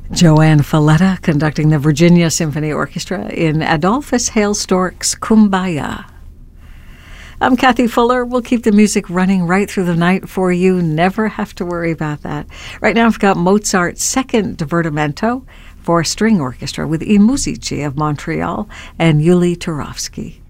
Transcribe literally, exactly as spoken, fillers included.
Joanne Falletta conducting the Virginia Symphony Orchestra in Adolphus Hale Stork's Kumbaya. I'm Kathy Fuller. We'll keep the music running right through the night for you. Never have to worry about that. Right now I've got Mozart's Second Divertimento for string orchestra with I Musici of Montreal and Yuli Turovsky.